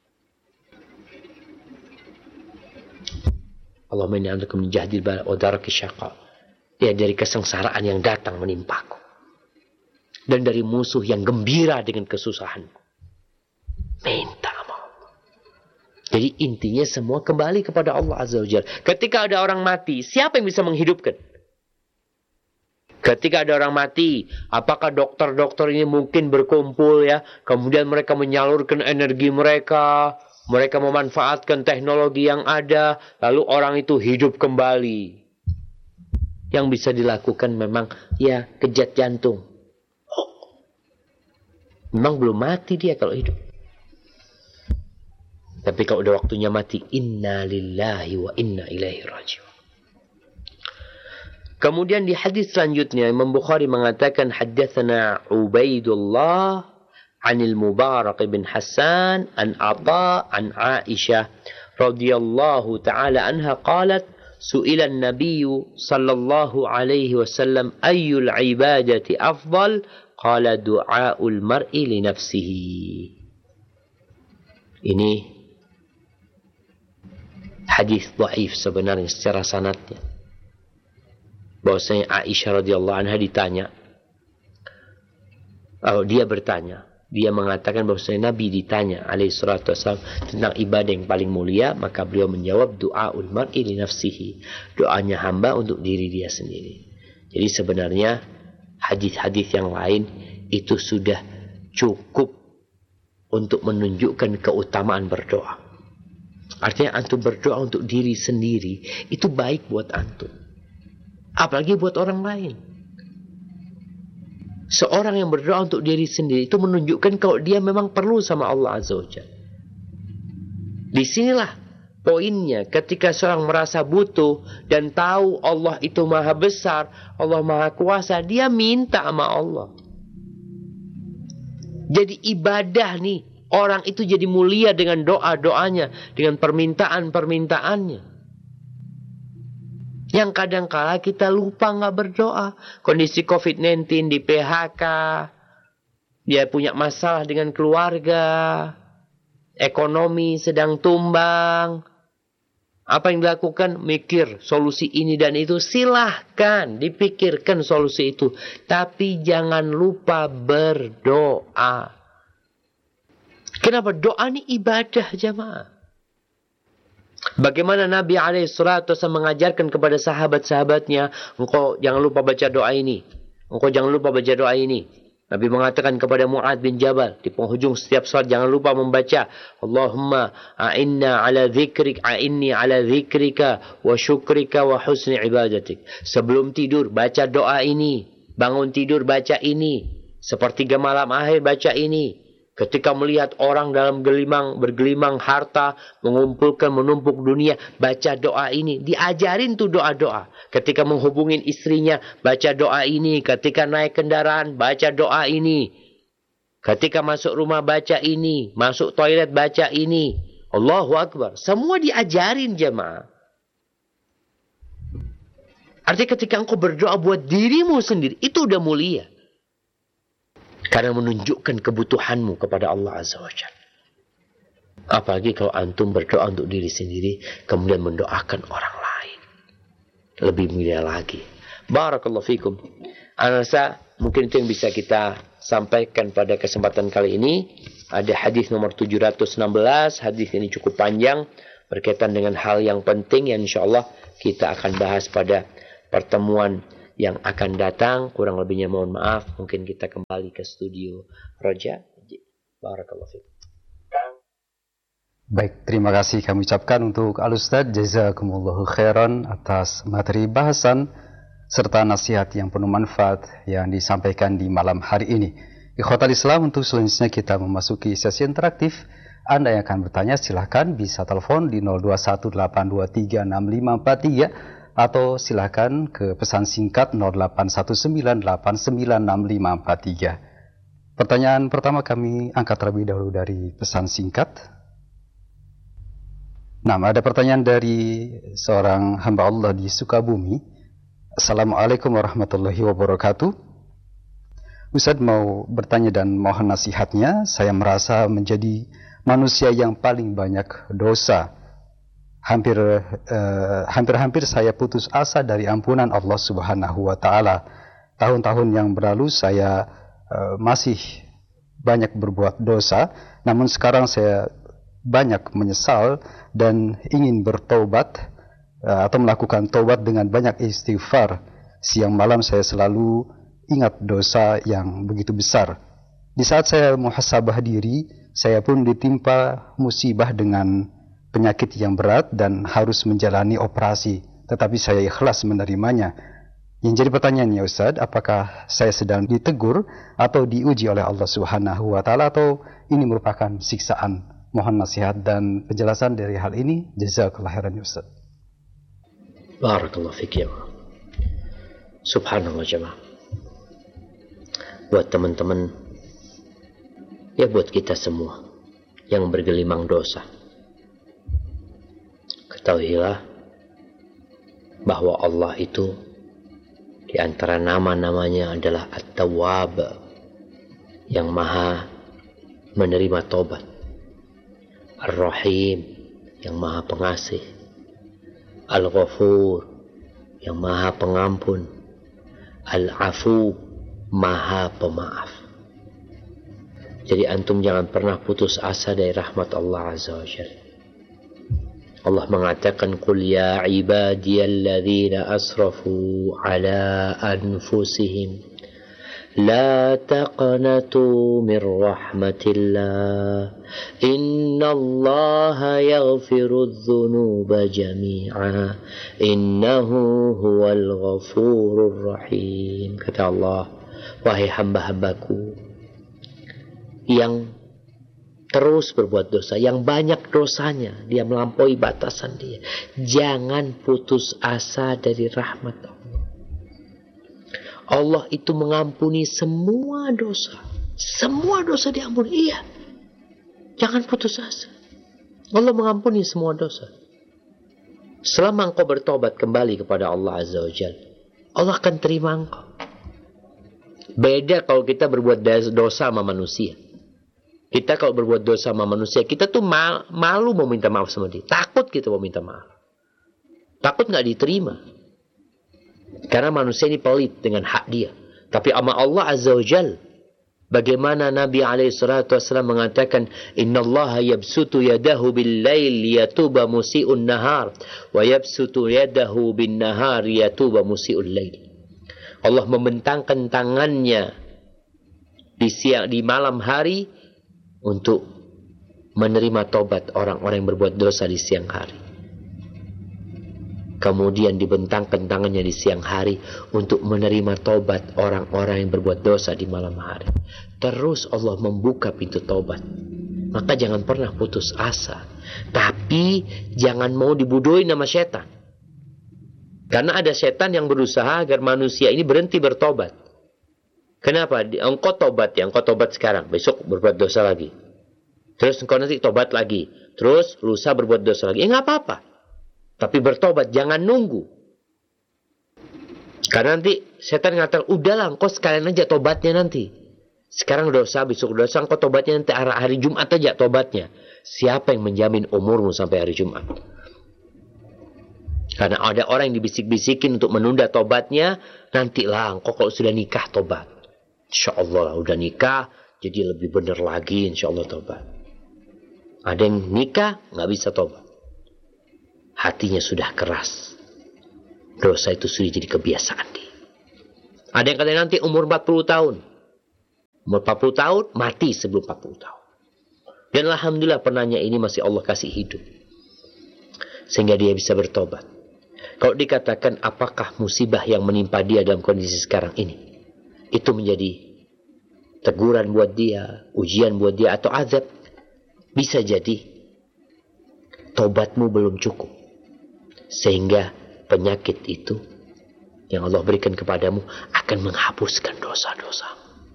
Allahumma inni a'udzubika min jahdil bala wa darakis syaqa. Ya, dari kesengsaraan yang datang menimpaku. Dan dari musuh yang gembira dengan kesusahanku. Minta sama Allah. Jadi intinya semua kembali kepada Allah Azza wa Jalla. Ketika ada orang mati, siapa yang bisa menghidupkan? Ketika ada orang mati, apakah dokter-dokter ini mungkin berkumpul ya, kemudian mereka menyalurkan energi mereka, mereka memanfaatkan teknologi yang ada, lalu orang itu hidup kembali. Yang bisa dilakukan memang ya kejat jantung. Memang belum mati dia kalau hidup. Tapi kalau udah waktunya mati, inna lillahi wa inna ilaihi raji'un. Kemudian di hadis selanjutnya Imam Bukhari mengatakan haddatsana Ubaidullah anil Mubarak bin Hassan an Atha an Aisyah radhiyallahu taala anha qalat su'ila an-nabiy sallallahu alaihi wasallam ayyul ibadati afdal qala du'aul mar'i li nafsihi. Ini hadis dhaif sebenarnya secara sanadnya. Bahwasanya Aisyah radhiyallahu anha ditanya. Dia bertanya. Dia mengatakan bahwasanya Nabi ditanya alaihi salatu wasallam tentang ibadah yang paling mulia, maka beliau menjawab du'aul mar'i li nafsihi. Doanya hamba untuk diri dia sendiri. Jadi sebenarnya hadis-hadis yang lain itu sudah cukup untuk menunjukkan keutamaan berdoa. Artinya antum berdoa untuk diri sendiri itu baik buat antum. Apalagi buat orang lain. Seorang yang berdoa untuk diri sendiri itu menunjukkan kalau dia memang perlu sama Allah Azza wa Jalla. Disinilah poinnya, ketika seorang merasa butuh dan tahu Allah itu maha besar, Allah maha kuasa, dia minta sama Allah. Jadi ibadah nih, orang itu jadi mulia dengan doa-doanya, dengan permintaan-permintaannya. Yang kadang-kala kita lupa nggak berdoa. Kondisi COVID-19 di PHK, dia punya masalah dengan keluarga, ekonomi sedang tumbang. Apa yang dilakukan? Mikir solusi ini dan itu. Silahkan dipikirkan solusi itu. Tapi jangan lupa berdoa. Kenapa? Doa ini ibadah jamaah. Bagaimana Nabi SAW mengajarkan kepada sahabat-sahabatnya, engkau jangan lupa baca doa ini. Engkau jangan lupa baca doa ini. Nabi mengatakan kepada Mu'adz bin Jabal di penghujung setiap salat, jangan lupa membaca Allahumma a'inni ala dzikrika wa syukrika wa husni ibadatik. Sebelum tidur baca doa ini, bangun tidur baca ini, sepertiga malam akhir baca ini. Ketika melihat orang dalam bergelimang harta, menumpuk dunia, baca doa ini. Diajarin tuh doa-doa. Ketika menghubungin istrinya, baca doa ini. Ketika naik kendaraan, baca doa ini. Ketika masuk rumah, baca ini. Masuk toilet, baca ini. Allahu Akbar. Semua diajarin jemaah. Artinya ketika engkau berdoa buat dirimu sendiri, itu udah mulia. Karena menunjukkan kebutuhanmu kepada Allah Azza wa Jalla. Apalagi kalau antum berdoa untuk diri sendiri, kemudian mendoakan orang lain. Lebih mulia lagi. Barakallahu fikum. Ana rasa mungkin itu yang bisa kita sampaikan pada kesempatan kali ini. Ada hadis nomor 716. Hadis ini cukup panjang, berkaitan dengan hal yang penting yang insyaallah kita akan bahas pada pertemuan yang akan datang. Kurang lebihnya mohon maaf. Mungkin kita kembali ke studio Roja. Barakallahu fikum. Baik, terima kasih kami ucapkan untuk Al-Ustadz Jazakumullahu khairan atas materi bahasan serta nasihat yang penuh manfaat yang disampaikan di malam hari ini. Ikhwatal Islam, untuk selanjutnya kita memasuki sesi interaktif. Anda yang akan bertanya silahkan bisa telepon di 0218236543 atau silahkan ke pesan singkat 0819896543. Pertanyaan pertama kami angkat terlebih dahulu dari pesan singkat. Nah, ada pertanyaan dari seorang hamba Allah di Sukabumi. Assalamualaikum warahmatullahi wabarakatuh. Ustadz mau bertanya dan mohon nasihatnya. Saya merasa menjadi manusia yang paling banyak dosa. Hampir saya putus asa dari ampunan Allah Subhanahu wa Ta'ala. Tahun-tahun yang berlalu saya masih banyak berbuat dosa, namun sekarang saya banyak menyesal dan ingin bertobat atau melakukan tobat dengan banyak istighfar. Siang malam saya selalu ingat dosa yang begitu besar. Di saat saya muhasabah diri, saya pun ditimpa musibah dengan penyakit yang berat dan harus menjalani operasi. Tetapi saya ikhlas menerimanya. Yang jadi pertanyaannya Ustadz, apakah saya sedang ditegur atau diuji oleh Allah Subhanahu wa Ta'ala, atau ini merupakan siksaan? Mohon nasihat dan penjelasan dari hal ini. Jazakallahu khairan Ustaz. Barakallahu fiik ya. Subhanallah jemaah. Buat teman-teman, ya buat kita semua yang bergelimang dosa, ketahuilah bahwa Allah itu di antara nama-namanya adalah At-Tawwab, yang maha menerima tobat. Ar-Rahim, yang maha pengasih. Al-Ghafur, yang maha pengampun. Al-Afu, maha pemaaf. Jadi antum jangan pernah putus asa dari rahmat Allah Azza wa Jalla. Allah mengatakan, Qul ya ibadiyalladzina asrafu ala anfusihim لا تقنطوا من رحمة الله إن الله يغفر الذنوب جميعا إنه هو الغفور الرحيم. Kata Allah, wahai hamba-hambaku yang terus berbuat dosa, yang banyak dosanya, dia melampaui batasan dia, jangan putus asa dari rahmat Allah. Allah itu mengampuni semua dosa. Semua dosa diampuni. Iya. Jangan putus asa. Allah mengampuni semua dosa. Selama engkau bertobat kembali kepada Allah Azza wa Jalla, Allah akan terima engkau. Beda kalau kita berbuat dosa sama manusia. Kita kalau berbuat dosa sama manusia, kita tuh malu mau minta maaf sama dia. Takut kita mau minta maaf. Takut gak diterima. Karena manusia ini pelit dengan hak dia. Tapi sama Allah Azza wa Jal, bagaimana Nabi SAW mengatakan, Inna Allah yabsutu yadahu bil lail yatuba musi'un nahar, wa yabsutu yadahu bin nahar yatuba musi'un lail. Allah membentangkan tangannya di malam hari untuk menerima tobat orang-orang yang berbuat dosa di siang hari. Kemudian dibentangkan tangannya di siang hari untuk menerima tobat orang-orang yang berbuat dosa di malam hari. Terus Allah membuka pintu tobat. Maka jangan pernah putus asa. Tapi jangan mau dibodohin sama setan. Karena ada setan yang berusaha agar manusia ini berhenti bertobat. Kenapa? Engkau tobat ya, engkau tobat sekarang, besok berbuat dosa lagi. Terus engkau nanti tobat lagi. Terus lusa berbuat dosa lagi. Nggak apa-apa. Tapi bertobat, jangan nunggu. Karena nanti setan mengatakan, udahlah engkau sekalian aja tobatnya nanti. Sekarang dosa, besok dosa, engkau tobatnya nanti hari Jumat aja tobatnya. siapa yang menjamin umurmu sampai hari Jumat? Karena ada orang yang dibisik-bisikin untuk menunda tobatnya, nantilah engkau kalau sudah nikah tobat. Insya Allah lah, udah nikah, jadi lebih benar lagi insya Allah tobat. Ada yang nikah, nggak bisa tobat. Hatinya sudah keras. Dosa itu sudah jadi kebiasaan dia. Ada yang katanya nanti umur 40 tahun. Umur 40 tahun, mati sebelum 40 tahun. Dan alhamdulillah penanya ini masih Allah kasih hidup. Sehingga dia bisa bertobat. Kalau dikatakan apakah musibah yang menimpa dia dalam kondisi sekarang ini, itu menjadi teguran buat dia, ujian buat dia, atau azab, bisa jadi tobatmu belum cukup. Sehingga penyakit itu yang Allah berikan kepadamu akan menghapuskan dosa-dosa.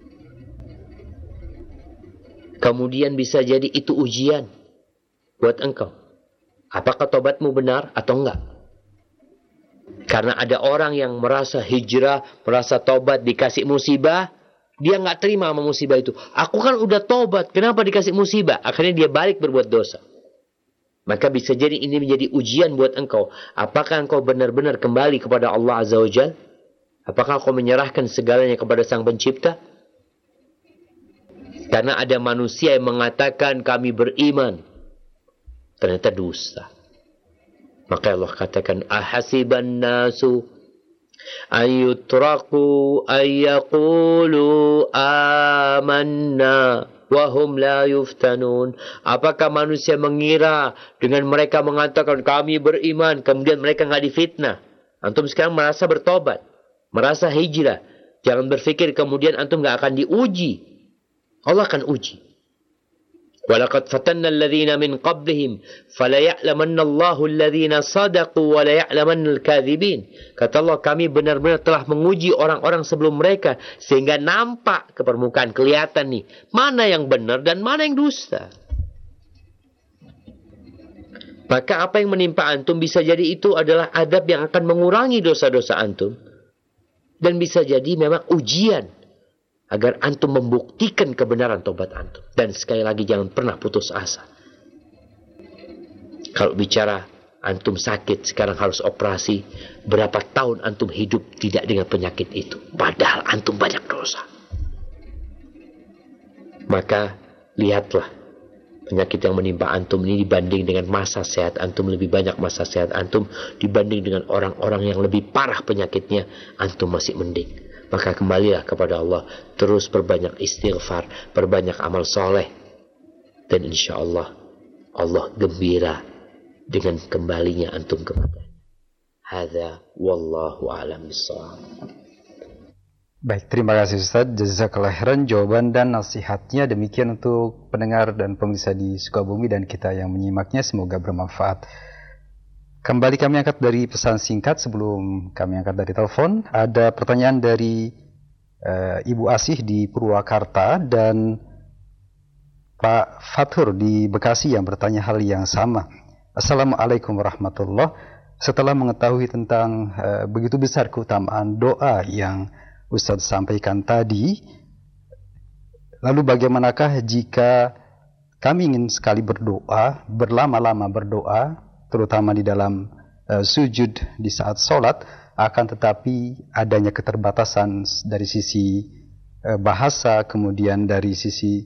Kemudian bisa jadi itu ujian buat engkau. Apakah tobatmu benar atau enggak? Karena ada orang yang merasa hijrah, merasa tobat, dikasih musibah, dia nggak terima sama musibah itu. Aku kan udah tobat, kenapa dikasih musibah? Akhirnya dia balik berbuat dosa. Maka bisa jadi ini menjadi ujian buat engkau. Apakah engkau benar-benar kembali kepada Allah Azza wa Jalla? Apakah engkau menyerahkan segalanya kepada Sang Pencipta? Karena ada manusia yang mengatakan kami beriman, ternyata dusta. Maka Allah katakan, ahasiban nasu ayyutraku ayyaqulu amanna wahum la yuftanun. Apakah manusia mengira dengan mereka mengatakan kami beriman, kemudian mereka nggak difitnah? Antum sekarang merasa bertobat, merasa hijrah. Jangan berpikir kemudian antum nggak akan diuji. Allah akan uji. Walaqad fatanna alladhina min qablihim falaya'lamanna Allahu alladhina sadaqu wa laya'lamanna al-kadhibin. Kata Allah, kami benar-benar telah menguji orang-orang sebelum mereka sehingga nampak ke permukaan, kelihatan nih mana yang benar dan mana yang dusta. Maka apa yang menimpa antum bisa jadi itu adalah adab yang akan mengurangi dosa-dosa antum, dan bisa jadi memang ujian agar antum membuktikan kebenaran tobat antum. Dan sekali lagi jangan pernah putus asa. Kalau bicara antum sakit sekarang harus operasi, berapa tahun antum hidup tidak dengan penyakit itu, padahal antum banyak dosa. Maka lihatlah penyakit yang menimpa antum ini dibanding dengan masa sehat antum, lebih banyak masa sehat antum dibanding dengan orang-orang yang lebih parah penyakitnya, antum masih mending. Maka kembalilah kepada Allah, terus perbanyak istighfar, perbanyak amal soleh, dan insya Allah Allah gembira dengan kembalinya antum kepadanya. Hadza wallahu a'lam bishawab. Baik, terima kasih Ustaz. Jazakallah khairan jawaban dan nasihatnya. Demikian untuk pendengar dan pemirsa di Sukabumi dan kita yang menyimaknya, semoga bermanfaat. Kembali kami angkat dari pesan singkat sebelum kami angkat dari telepon. Ada pertanyaan dari Ibu Asih di Purwakarta dan Pak Fathur di Bekasi yang bertanya hal yang sama. Assalamualaikum warahmatullahi. Setelah mengetahui tentang begitu besar keutamaan doa yang Ustaz sampaikan tadi, lalu bagaimanakah jika kami ingin sekali berdoa, berlama-lama berdoa, terutama di dalam sujud di saat sholat, akan tetapi adanya keterbatasan dari sisi bahasa, kemudian dari sisi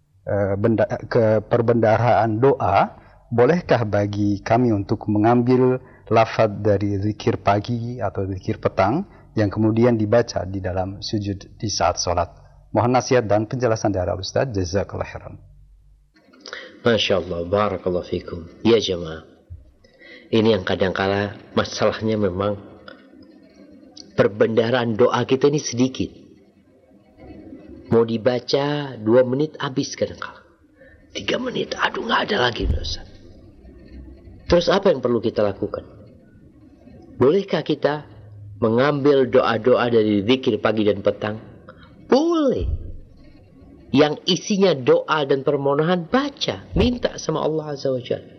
perbendaharaan doa, bolehkah bagi kami untuk mengambil lafaz dari zikir pagi atau zikir petang yang kemudian dibaca di dalam sujud di saat sholat? Mohon nasihat dan penjelasan dari Ustaz. Jazakallah khairan. Masya Allah, barakallahu fikum. Ya jemaah, ini yang kadang-kala masalahnya memang perbendaharaan doa kita ini sedikit. Mau dibaca 2 menit habis kadang-kala. 3 menit, aduh nggak ada lagi dosa. Terus apa yang perlu kita lakukan? Bolehkah kita mengambil doa-doa dari zikir pagi dan petang? Boleh. Yang isinya doa dan permohonan, baca. Minta sama Allah Azza wa Jalla.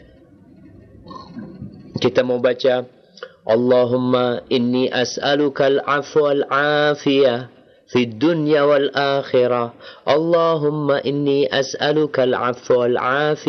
Kita mau baca Allahumma inni as'aluka al-afwa wal-afiyah fi dunya wal akhirah. Allahumma inni as'aluka al-afwa wal-afiyah